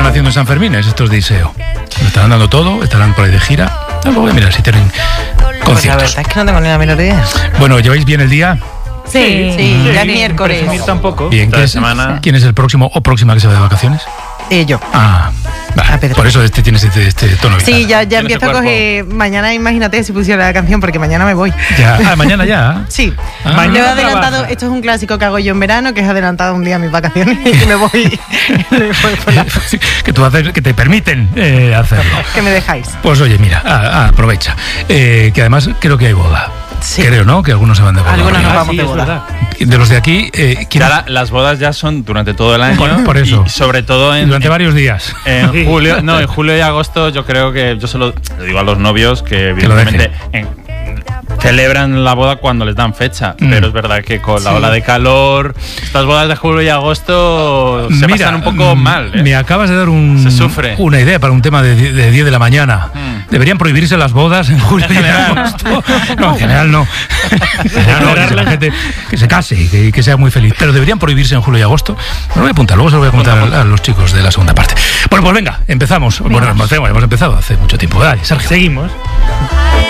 estarán haciendo en San Fermín? Estos de Iseo. Lo estarán dando todo, estarán por ahí de gira. Luego voy a mirar si tienen conciertos. Pues la verdad es que no tengo ni la menor idea. Bueno, ¿lleváis bien el día? Sí, ya es miércoles. Tampoco. Bien, ¿quién es el próximo o próxima que se va de vacaciones? Yo. Vale, por eso tienes este tono. Sí, ya empiezo a coger. Mañana, imagínate si pusiera la canción, porque mañana me voy. Mañana ya. Sí. Mañana lo he adelantado. Esto es un clásico que hago yo en verano, que es adelantado un día a mis vacaciones y me voy. Que tú haces, que te permiten hacerlo. Que me dejáis. Pues oye, mira, aprovecha. Que además creo que hay boda. Sí. Creo, ¿no? Que algunos se van de boda. Algunos nos vamos de boda. De los de aquí, las bodas ya son durante todo el año. Por eso. Y sobre todo durante varios días. En julio y agosto yo creo que yo se lo digo a los novios que evidentemente celebran la boda cuando les dan fecha, pero es verdad que con la ola de calor, estas bodas de julio y agosto se pasan un poco mal. Me acabas de dar una idea para un tema de 10 de la mañana. Deberían prohibirse las bodas en julio y agosto. No, en general no. Que la gente que se case y que sea muy feliz. Pero deberían prohibirse en julio y agosto. Me lo voy a apuntar, luego se lo voy a contar a los chicos de la segunda parte. Bueno, pues venga, empezamos. Bueno, hemos empezado hace mucho tiempo. Dale, Sergio. Seguimos.